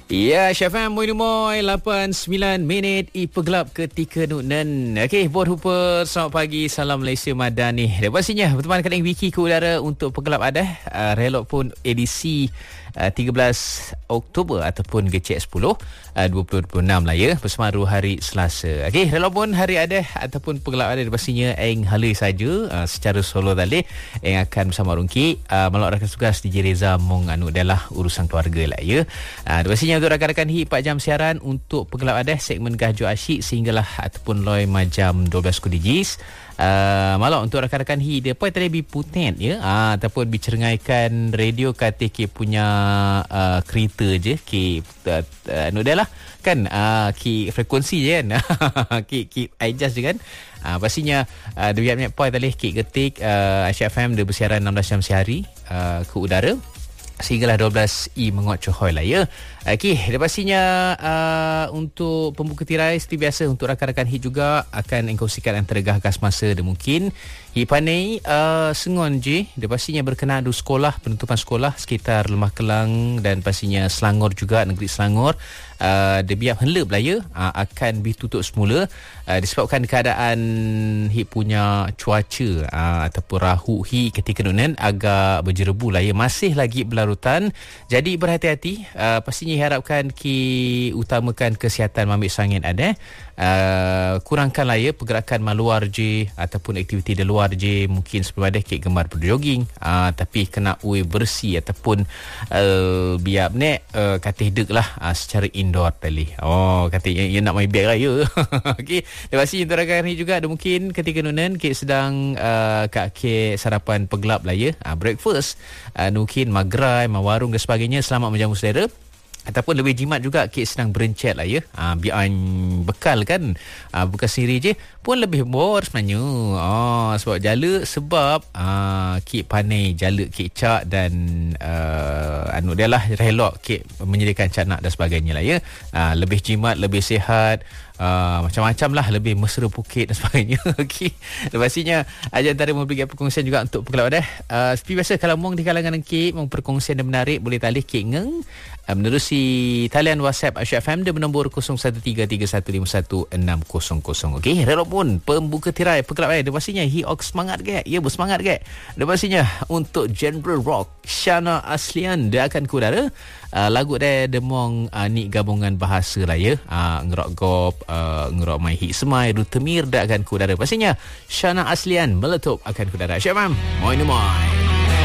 Ya, Syafam Moy 8-9 minit Ipegelap ketika nunan. Okey, buat rupa selamat pagi, salam Malaysia Madani. Dan pastinya berteman dengan Wiki ke udara untuk Pegelap Adah. Relok pun edisi 13 Oktober ataupun GCX 10 2026 lah ya, bersemeru hari Selasa. Okey, relok pun hari Adah ataupun Pegelap Adah pastinya eng halai saja secara solo tadi eng akan bersama Rungki melak rakan tugas DJ Reza mong anu adalah urusan keluarga lah ya. Pastinya untuk rakan-rakan hi 4 jam siaran untuk Pegelap Adah segmen Gahjo Asyik sehinggalah ataupun loy majam 12 kudijis. Malah untuk rakan-rakan hi dia pun tadi biputet ya ataupun bicerengaikan radio KTK punya kereta je ki anu dah lah kan ki frekuensi je kan ki adjust je kan. Pastinya dia punya point tadi ki ketik Asyik FM dia bersiaran 16 jam sehari ke udara sehinggalah 12 menguat cohoy lah ya. Okey, pastinya untuk pembuka tirai seperti biasa untuk rakan-rakan hit juga akan engkausikan antara gahgas masa dia mungkin hit panai sengon je dia pastinya berkenaan dengan sekolah, penutupan sekolah sekitar Lemah Kelang dan pastinya Selangor juga, negeri Selangor. Dia biar henlep lah ya akan ditutup semula disebabkan keadaan hit punya cuaca ataupun rahu hit ketika nunan agak berjerebu lah ya, masih lagi berlarutan. Jadi berhati-hati, pastinya harapkan ki utamakan kesihatan mamik sangin ada. Kurangkanlah ya pergerakan maluar je ataupun aktiviti di luar je. Mungkin sebelum ada kek gemar berjogging tapi kena bersih ataupun biar ni katih dek lah secara indoor tadi. Katanya ia nak main bag lah ya. Okey, terima kasih untuk rakan ni juga ada mungkin ketika nunan kek sedang kek sarapan Pegelap lah ya, breakfast mungkin magrai, warung dan sebagainya. Selamat menjamu saudara. Ataupun lebih jimat juga kek sedang berencet lah ya, biar bekal kan, bukan sendiri je pun lebih bor sebenarnya. Sebab jala sebab kek panai jala kek cak dan anu dia lah relok kek menyediakan canak dan sebagainya lah ya. Lebih jimat, lebih sihat, macam-macam lah, lebih mesra Phuket dan sebagainya. Okey, pastinya antara memberi perkongsian juga untuk Pegelap Adah. Seperti biasa kalau mong di kalangan kek mong perkongsian yang menarik boleh talih kek ngeng menerusi talian WhatsApp Asyik FM dia bernombor 0133151600. Okey, relok pun pembuka tirai Pegelap Adah. Dia pastinya hiok semangat ke? Ya, bersemangat ke? Dia pastinya untuk genre rock Shana Aslian dia akan ke udara. Lagu dia demong ni gabungan bahasa lah ya, ngerok gop, ngerok mai hit semai Rutemir dia akan ke udara. Pastinya Shana Aslian meletup akan ke udara. Asyik FM Moy.